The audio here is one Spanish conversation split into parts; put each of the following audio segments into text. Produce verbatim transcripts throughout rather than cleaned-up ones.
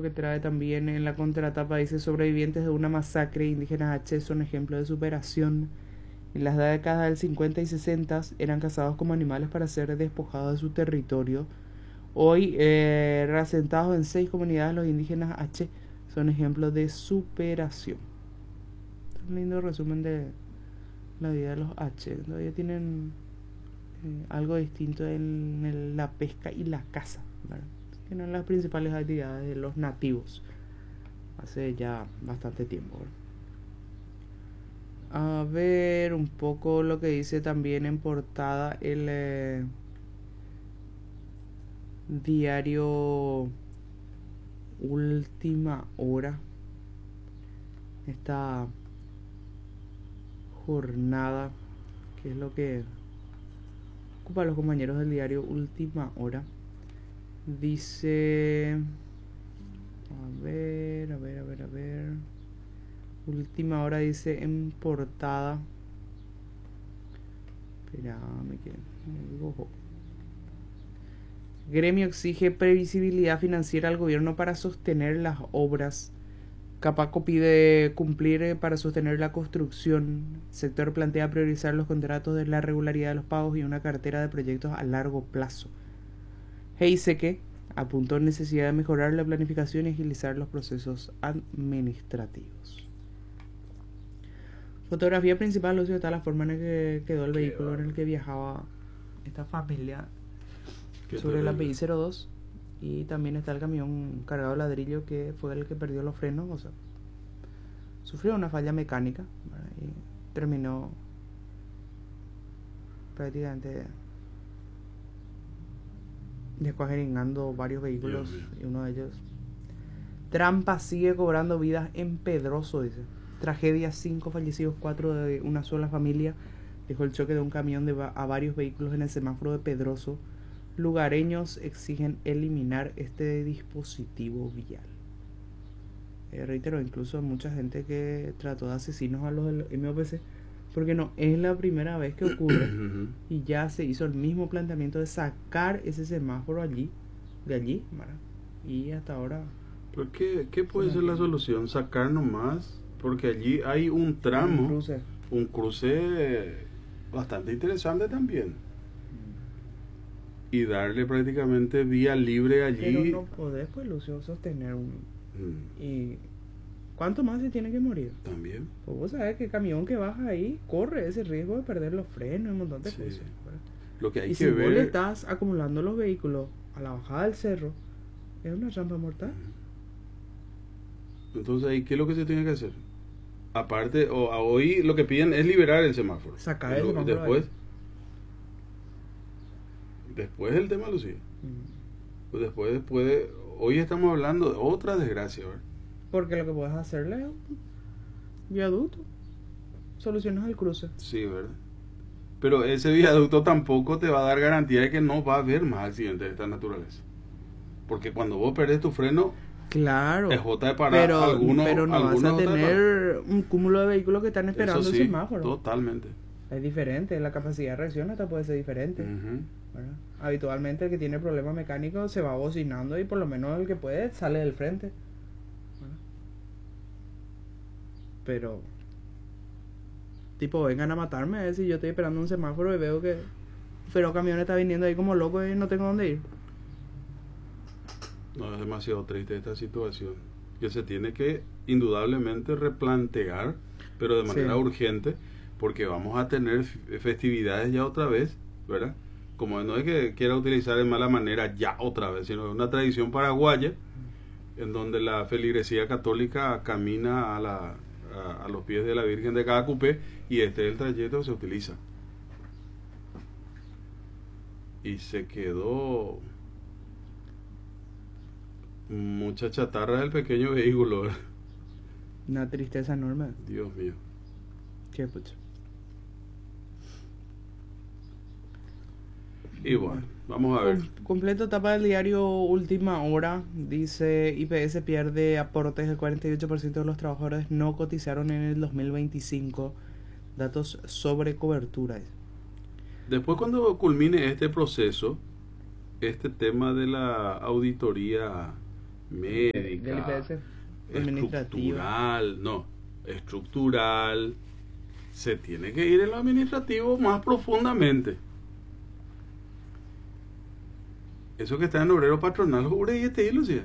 que trae también en la contratapa, dice: sobrevivientes de una masacre, indígenas H son ejemplo de superación. En las décadas del cincuenta y sesenta eran cazados como animales para ser despojados de su territorio. Hoy, eh, reasentados en seis comunidades, los indígenas H son ejemplos de superación. Un lindo resumen de la vida de los H. Todavía tienen eh, algo distinto en el, la pesca y la caza, ¿verdad? Que eran las principales actividades de los nativos hace ya bastante tiempo, ¿verdad? A ver un poco lo que dice también en portada el eh, diario Última Hora. Esta jornada, que es lo que ocupa a los compañeros del diario Última Hora. Dice, a ver, a ver, a ver, a ver. Última Hora dice en portada. Espérame que me digo. Gremio exige previsibilidad financiera al gobierno para sostener las obras. Capaco pide cumplir para sostener la construcción. El sector plantea priorizar los contratos de la regularidad de los pagos y una cartera de proyectos a largo plazo. Heiseke apuntó en necesidad de mejorar la planificación y agilizar los procesos administrativos. Fotografía principal, Lucio, está la forma en la que quedó el vehículo va? en el que viajaba esta familia sobre la P I cero dos. Y también está el camión cargado de ladrillo, que fue el que perdió los frenos, o sea, sufrió una falla mecánica, ¿verdad? Y terminó prácticamente descuajeringando varios vehículos. Bien, bien. Y uno de ellos, trampa sigue cobrando vidas en Pedroso, dice. Tragedia, cinco fallecidos, cuatro de una sola familia. Dejó el choque de un camión de va a varios vehículos en el semáforo de Pedroso. Lugareños exigen eliminar este dispositivo vial. Eh, reitero, incluso mucha gente que trató de asesinos a los del M O P C, porque no es la primera vez que ocurre. Y ya se hizo el mismo planteamiento de sacar ese semáforo allí, de allí, ¿verdad? Y hasta ahora. ¿Pero qué, qué puede ser la solución? Sacar nomás, porque allí hay un tramo, un cruce, un cruce bastante interesante también. Y darle prácticamente vía libre allí. Pero no podés, pues, Lucio, sostener un... Mm. ¿Y cuánto más se tiene que morir? También. Pues vos sabés que el camión que baja ahí corre ese riesgo de perder los frenos y un montón de sí. cosas, ¿verdad? Lo que hay y que si ver... vos le estás acumulando los vehículos a la bajada del cerro, es una trampa mortal. Entonces, ¿ahí qué es lo que se tiene que hacer? Aparte, o a hoy lo que piden es liberar el semáforo. Sacar el semáforo después... ahí. Después el tema, Lucía. Mm. Pues después puede... Hoy estamos hablando de otra desgracia, ¿verdad? Porque lo que puedes hacerle es un viaducto. Soluciones al cruce. Sí, ¿verdad? Pero ese viaducto tampoco te va a dar garantía de que no va a haber más accidentes de esta naturaleza. Porque cuando vos perdés tu freno... Claro. Es J de parar pero, algunos... Pero no algunos vas a tener un cúmulo de vehículos que están esperando sí, el semáforo. Totalmente. Es diferente. La capacidad de reacción hasta puede ser diferente. Uh-huh. ¿Verdad? Habitualmente el que tiene problemas mecánicos se va bocinando y por lo menos el que puede sale del frente. ¿Verdad? Pero tipo, vengan a matarme a ver si yo estoy esperando un semáforo y veo que pero camión está viniendo ahí como loco y no tengo dónde ir. No, es demasiado triste esta situación que se tiene que indudablemente replantear, pero de manera sí. urgente, porque vamos a tener festividades ya otra vez, ¿verdad? Como no es que quiera utilizar de mala manera ya otra vez, sino es una tradición paraguaya en donde la feligresía católica camina a, la, a, a los pies de la Virgen de Cacupé y este es el trayecto que se utiliza. Y se quedó mucha chatarra del pequeño vehículo. Una tristeza enorme. Dios mío. Qué pucha. Y bueno, vamos a ver. Completo tapa del diario Última Hora. Dice: I P S pierde aportes. El cuarenta y ocho por ciento de los trabajadores no cotizaron en el dos mil veinticinco. Datos sobre cobertura. Después, cuando culmine este proceso, este tema de la auditoría médica, del I P S, administrativa. Estructural, no, estructural. Se tiene que ir en lo administrativo más profundamente. Eso que está en obrero patronal, Ureyete y Lucía.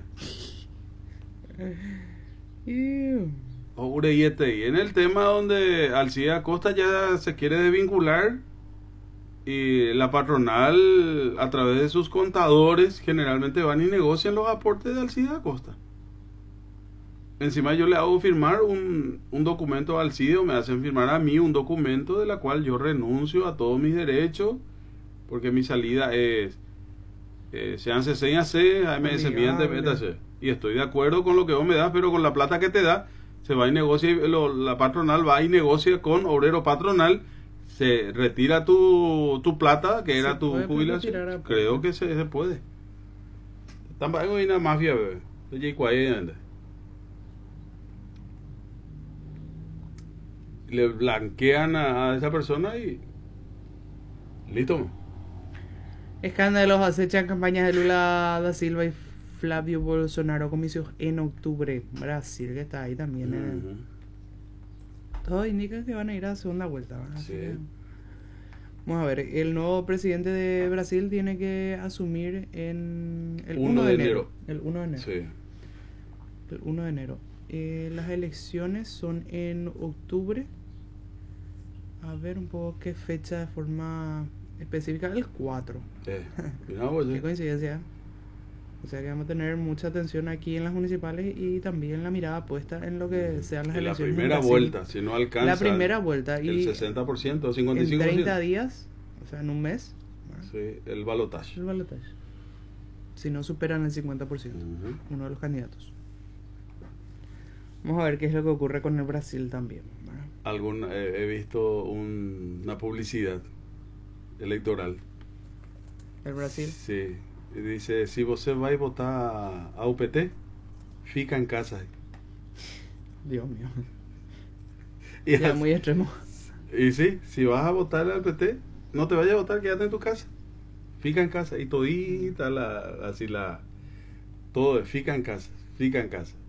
O Ureyete y en el tema donde Alcida Acosta ya se quiere desvincular y la patronal a través de sus contadores generalmente van y negocian los aportes de Alcida Acosta. Encima yo le hago firmar un, un documento a Alcide, o me hacen firmar a mí un documento de la cual yo renuncio a todos mis derechos, porque mi salida es eh, sean C C y A C, A M S, miente, métase. Y estoy de acuerdo con lo que vos me das, pero con la plata que te da, se va y negocia, lo, la patronal va y negocia con obrero patronal, se retira tu, tu plata, que era tu jubilación. Creo que se, se puede. Tampoco hay una mafia, bebé. Le blanquean a, a esa persona y listo. Escándalos acechan campañas de Lula da Silva y Flavio Bolsonaro, comicios en octubre. Brasil, que está ahí también. Uh-huh. eh. Todo indica que van a ir a segunda vuelta. Sí. Que... Vamos a ver, el nuevo presidente de Brasil tiene que asumir en el uno de enero. El uno de enero. Sí. El uno de enero. Eh, las elecciones son en octubre. A ver un poco qué fecha de forma específica. El cuatro. Eh, no, pues, qué coincidencia. O sea que vamos a tener mucha atención aquí en las municipales y también la mirada puesta en lo que sean las en elecciones. La primera vuelta, si no alcanza. La primera vuelta. Y el sesenta por ciento, cincuenta y cinco por ciento. En treinta días, o sea, en un mes. Sí, el balotaje. El balotaje. Si no superan el cincuenta por ciento, uh-huh. uno de los candidatos. Vamos a ver qué es lo que ocurre con el Brasil también. ¿verdad? Algún, eh, he visto un, una publicidad electoral. ¿El Brasil? Sí. Y dice, si você vai votar a U P T, fica en casa. Dios mío. Y ya, muy extremo. Y sí, si vas a votar al P T, no te vayas a votar, quédate en tu casa. Fica en casa. Y todita la, así la, todo, fica en casa, fica en casa.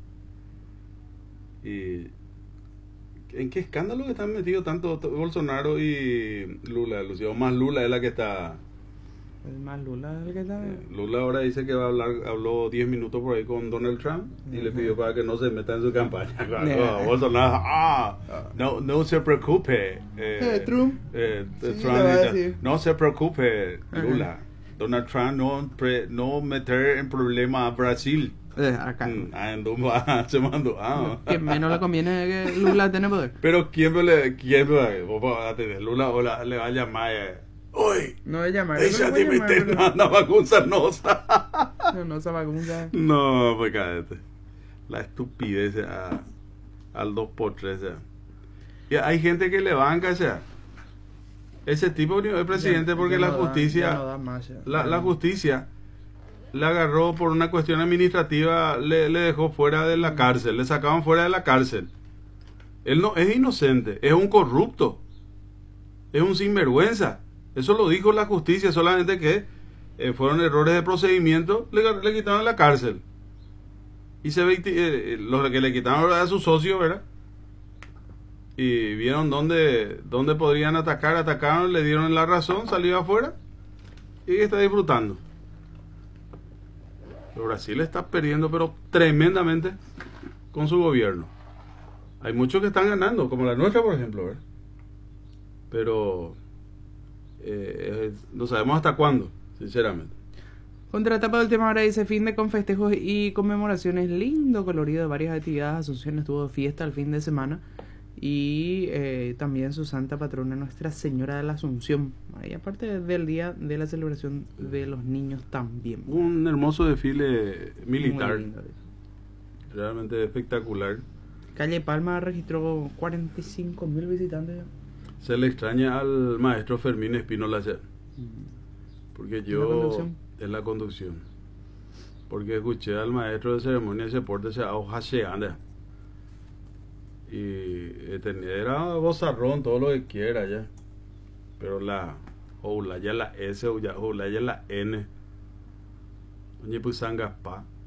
Y ¿en qué escándalo que están metidos tanto Bolsonaro y Lula, Lucio? Más Lula es la que está. El más Lula es el que está. Eh, Lula ahora dice que va a hablar, habló diez minutos por ahí con Donald Trump y uh-huh. le pidió para que no se meta en su campaña. Claro, no, Bolsonaro, ah, no, no se preocupe. Eh, eh, Trump. Eh, sí, Trump no se preocupe, Lula. Uh-huh. Donald Trump no, pre, no meter en problema a Brasil. Eh, acá. Mm, se mandó. Ah. Que menos le conviene que Lula tenga poder. Pero quién le, quién le, Lula o la, le va a llamar. Eh, Uy, no voy a llamar. Ella te mete en una vacuna nosa. No, no se vacuna. No, pues cállate. La estupidez a, al dos por tres. Y hay gente que le banca, o sea, ese tipo es presidente porque ya, ya la no justicia, da, no más, la, la justicia le agarró por una cuestión administrativa, le, le dejó fuera de la cárcel, le sacaban fuera de la cárcel. Él no es inocente, es un corrupto, es un sinvergüenza. Eso lo dijo la justicia, solamente que eh, fueron errores de procedimiento, le, le quitaron la cárcel. Y se ve, eh, los que le quitaron a su socio, ¿verdad? Y vieron dónde, dónde podrían atacar, atacaron, le dieron la razón, salió afuera y está disfrutando. Pero Brasil está perdiendo, pero tremendamente, con su gobierno. Hay muchos que están ganando, como la nuestra, por ejemplo, ¿verdad? Pero eh, no sabemos hasta cuándo, sinceramente. Contratapa del tema ahora dice fin de con festejos y conmemoraciones, lindo, colorido de varias actividades. Asunción estuvo de fiesta el fin de semana y eh, también su santa patrona Nuestra Señora de la Asunción, y aparte del día de la celebración de los niños también. Un hermoso desfile militar, lindo, realmente espectacular. Calle Palma registró cuarenta y cinco mil visitantes. Se le extraña al maestro Fermín Espínola, porque yo en la conducción, porque escuché al maestro de ceremonia de deporte, se hoja se anda y era bozarrón, todo lo que quiera ya, pero la o la ya la S o ya o la ya la N, oye pues sangaspa